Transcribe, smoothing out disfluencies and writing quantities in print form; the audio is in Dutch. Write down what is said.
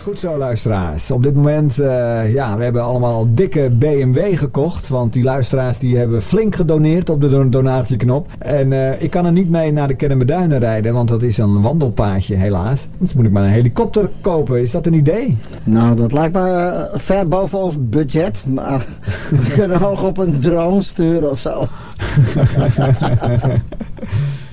Goed zo, luisteraars. Op dit moment, we hebben allemaal dikke BMW gekocht. Want die luisteraars die hebben flink gedoneerd op de donatieknop. En ik kan er niet mee naar de Kennemerduinen rijden. Want dat is een wandelpaadje, helaas. Dus moet ik maar een helikopter kopen. Is dat een idee? Nou, dat lijkt me ver boven ons budget. Maar we kunnen hoog op een drone sturen of zo.